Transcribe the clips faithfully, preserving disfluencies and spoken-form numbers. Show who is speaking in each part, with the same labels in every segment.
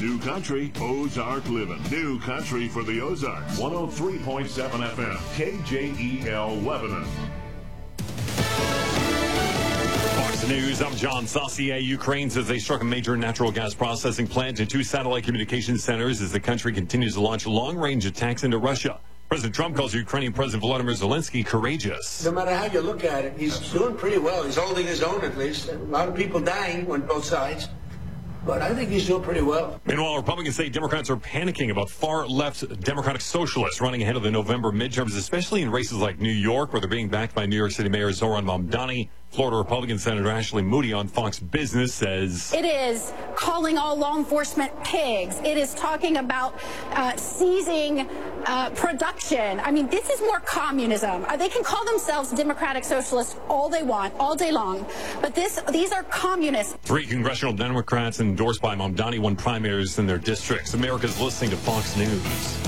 Speaker 1: New Country, Ozark Living. New Country for the Ozarks. one oh three point seven F M. K J E L Lebanon.
Speaker 2: Fox News, I'm John Saucier. Ukraine says they struck a major natural gas processing plant and two satellite communication centers as the country continues to launch long-range attacks into Russia. President Trump calls Ukrainian President Volodymyr Zelensky courageous.
Speaker 3: No matter how you look at it, he's doing pretty well. He's holding his own, at least. A lot of people dying on both sides. But I think he's doing pretty well.
Speaker 2: Meanwhile, Republicans say Democrats are panicking about far-left Democratic Socialists running ahead of the November midterms, especially in races like New York, where they're being backed by New York City Mayor Zohran Mamdani. Florida Republican Senator Ashley Moody on Fox Business says
Speaker 4: it is calling all law enforcement pigs. It is talking about uh, seizing uh, production. I mean, this is more communism. Uh, they can call themselves Democratic Socialists all they want, all day long. But this, these are communists.
Speaker 2: Three congressional Democrats endorsed by Mamdani won primaries in their districts. America's listening to Fox News.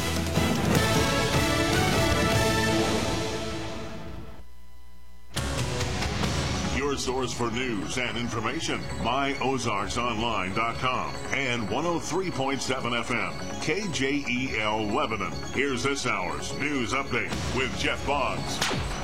Speaker 1: Source for news and information, my ozarks online dot com and one oh three point seven F M, K J E L Lebanon. Here's this hour's news update with Jeff Boggs.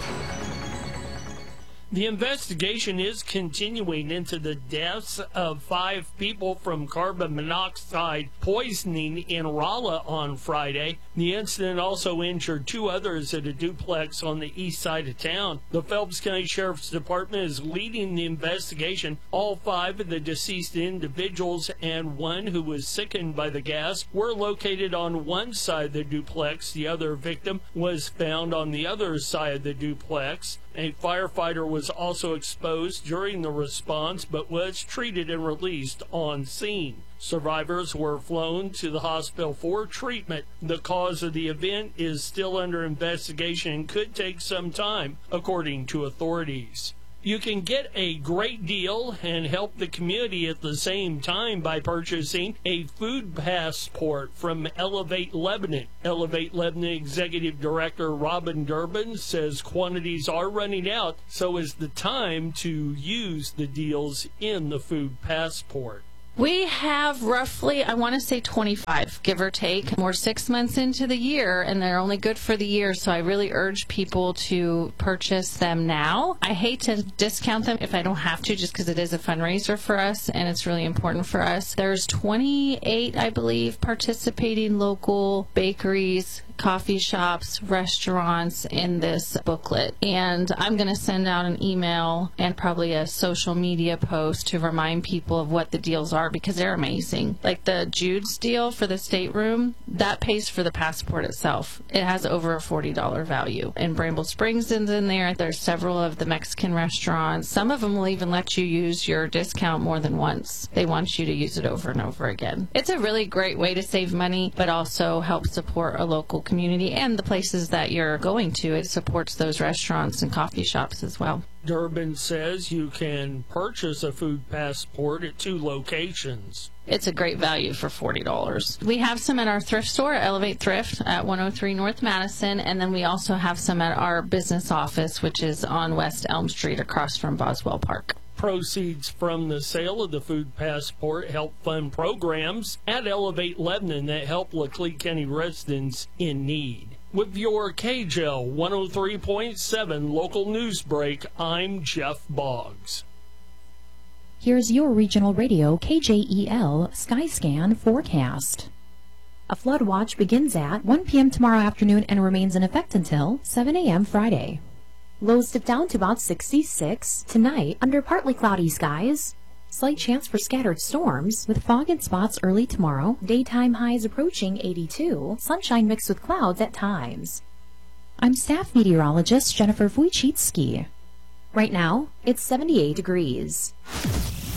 Speaker 5: The investigation is continuing into the deaths of five people from carbon monoxide poisoning in Rolla on Friday. The incident also injured two others at a duplex on the east side of town. The Phelps County Sheriff's Department is leading the investigation. All five of the deceased individuals and one who was sickened by the gas were located on one side of the duplex. The other victim was found on the other side of the duplex. A firefighter was also exposed during the response, but was treated and released on scene. Survivors were flown to the hospital for treatment. The cause of the event is still under investigation and could take some time, according to authorities. You can get a great deal and help the community at the same time by purchasing a food passport from Elevate Lebanon. Elevate Lebanon Executive Director Robin Durbin says quantities are running out, so is the time to use the deals in the food passport.
Speaker 6: We have roughly, I want to say twenty-five, give or take. We're six months into the year, and they're only good for the year, so I really urge people to purchase them now. I hate to discount them if I don't have to, just because it is a fundraiser for us, and it's really important for us. There's twenty-eight, I believe, participating local bakeries, coffee shops, restaurants in this booklet. And I'm going to send out an email and probably a social media post to remind people of what the deals are, because they're amazing. Like the Jude's deal for the stateroom, that pays for the passport itself. It has over a forty dollars value. And Bramble Springs is in there. There's several of the Mexican restaurants. Some of them will even let you use your discount more than once. They want you to use it over and over again. It's a really great way to save money, but also help support a local community and the places that you're going to. It supports those restaurants and coffee shops as well.
Speaker 5: Durbin says you can purchase a food passport at two locations.
Speaker 6: It's a great value for forty dollars. We have some at our thrift store, Elevate Thrift, at one oh three North Madison, and then we also have some at our business office, which is on West Elm Street across from Boswell Park.
Speaker 5: Proceeds from the sale of the food passport help fund programs at Elevate Lebanon that help Laclede County residents in need. With your K J L one oh three point seven local news break, I'm Jeff Boggs.
Speaker 7: Here's your regional radio K J E L Skyscan forecast. A flood watch begins at one p m tomorrow afternoon and remains in effect until seven a m Friday. Lows dip down to about sixty-six. Tonight, under partly cloudy skies. Slight chance for scattered storms, with fog in spots early tomorrow. Daytime highs approaching eighty-two. Sunshine mixed with clouds at times. I'm staff meteorologist Jennifer Wojcicki. Right now, it's seventy-eight degrees.